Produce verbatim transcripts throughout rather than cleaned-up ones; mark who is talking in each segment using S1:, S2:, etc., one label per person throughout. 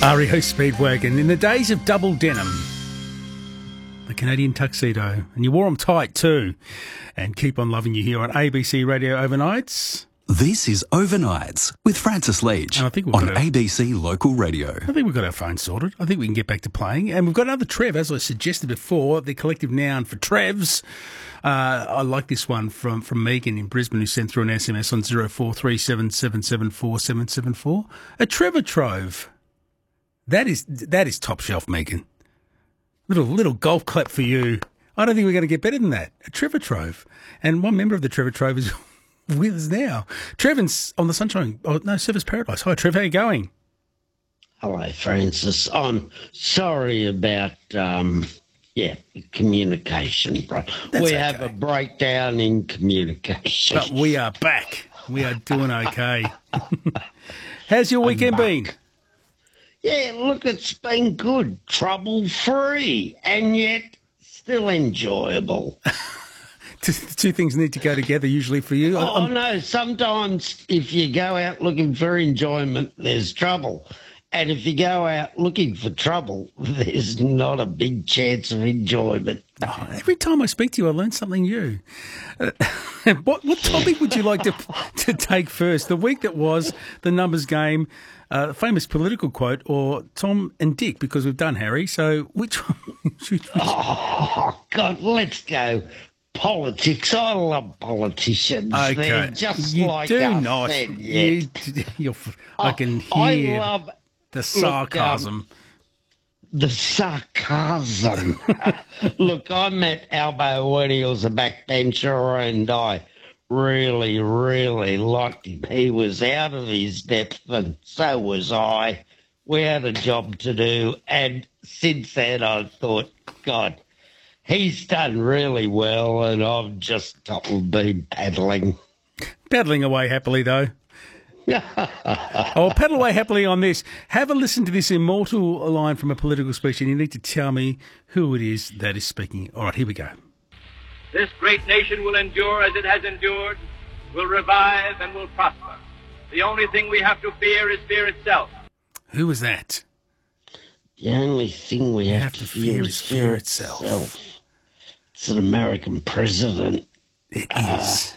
S1: R E O Speedwagon. In the days of double denim, the Canadian tuxedo, and you wore them tight too. And keep on loving you here on A B C Radio Overnights.
S2: This is Overnights with Francis Leach
S1: And I think we've
S2: on
S1: got our-
S2: A B C Local Radio.
S1: I think we've got our phone sorted. I think we can get back to playing. And we've got another Trev, as I suggested before, the collective noun for Trevs. Uh, I like this one from, from Megan in Brisbane, who sent through an S M S on zero four three seven seven seven four seven seven four. A Trevor Trove. That is that is top shelf, Megan. Little little golf clap for you. I don't think we're going to get better than that. A Trevor Trove. And one member of the Trevor Trove is with us now. Trevor's on the Sunshine, oh no, Surfers Paradise. Hi, Trev, how you going?
S3: Hello, Francis. I'm sorry about, um, yeah, communication, bro.
S1: That's
S3: we
S1: okay.
S3: have a breakdown in communication.
S1: But we are back. We are doing okay. How's your weekend been?
S3: Yeah, look, it's been good, trouble-free, and yet still enjoyable.
S1: Two, two things need to go together usually for you.
S3: Oh,
S1: I'm-
S3: no, sometimes if you go out looking for enjoyment, there's trouble. And if you go out looking for trouble, there's not a big chance of enjoyment.
S1: oh, every time I speak to you, I learn something new. Uh, what, what topic would you like to to take first? The week that was, the numbers game, uh, famous political quote, or Tom and Dick, because we've done Harry. So which one? Which,
S3: Oh, God, let's go. Politics. I love politicians.
S1: okay,
S3: They're just
S1: you
S3: like
S1: do
S3: us
S1: not.
S3: then,
S1: You,
S3: yeah.
S1: you're, I can
S3: I
S1: hear
S3: love
S1: the sarcasm.
S3: the sarcasm. Look, I met Albo when he was a backbencher, and I really, really liked him. He was out of his depth, and so was I. We had a job to do, and since then I thought, God, he's done really well, and I've just been paddling.
S1: Paddling away happily, though. I'll paddle away happily on this. Have a listen to this immortal line from a political speech, and you need to tell me who it is that is speaking. All right, here we go.
S4: This great nation will endure as it has endured, will revive and will prosper. The only thing we have to fear is fear itself.
S1: Who was that?
S3: The only thing we have,
S1: have
S3: to
S1: to
S3: fear
S1: fear
S3: is
S1: is
S3: fear
S1: fear
S3: itself.
S1: itself.
S3: It's an American president.
S1: It is.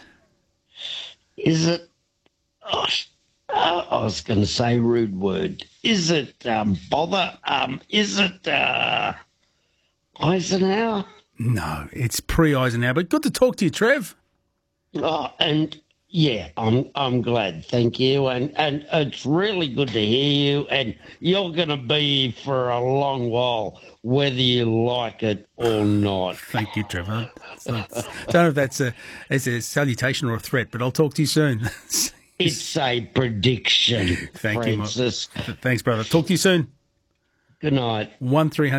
S3: Is it? Oh, uh, I was going to say rude word. Is it um, bother? Um, is it uh, Eisenhower?
S1: No, it's pre-Eisenhower. But good to talk to you, Trev.
S3: Oh, and yeah, I'm I'm glad. Thank you, and and it's really good to hear you. And you're going to be for a long while, whether you like it or not.
S1: Thank you, Trevor. So, I don't know if that's a, it's a salutation or a threat, but I'll talk to you soon.
S3: It's a prediction.
S1: Thank you,
S3: Francis.
S1: Thanks, brother. Talk to you soon.
S3: Good night.
S1: One three hundred